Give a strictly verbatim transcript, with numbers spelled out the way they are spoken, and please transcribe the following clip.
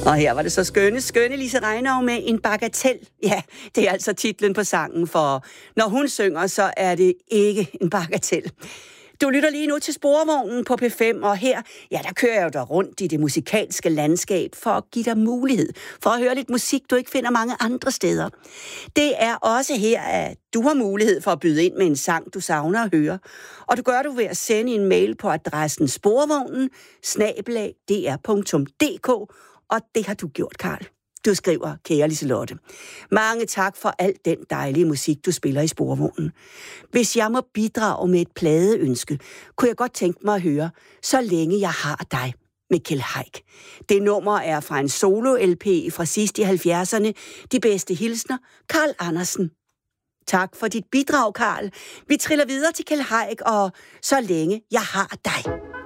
Og her var det så skønne, skønne Lise Reinau med En Bagatel. Ja, det er altså titlen på sangen, for når hun synger, så er det ikke en bagatel. Du lytter lige nu til Sporvognen på P fem, og her, ja, der kører jeg jo der rundt i det musikalske landskab for at give dig mulighed for at høre lidt musik, du ikke finder mange andre steder. Det er også her, at du har mulighed for at byde ind med en sang, du savner at høre. Og du gør du ved at sende en mail på adressen sporvognen snabel-a d r punktum d k, og det har du gjort, Karl. Du skriver, kære Liselotte, mange tak for al den dejlige musik, du spiller i Sporvognen. Hvis jeg må bidrage med et pladeønske, kunne jeg godt tænke mig at høre Så længe jeg har dig med Kjeld Haik. Det nummer er fra en solo-L P fra sidst i halvfjerdserne. De bedste hilsner, Carl Andersen. Tak for dit bidrag, Karl. Vi triller videre til Kjeld Haik og Så længe jeg har dig.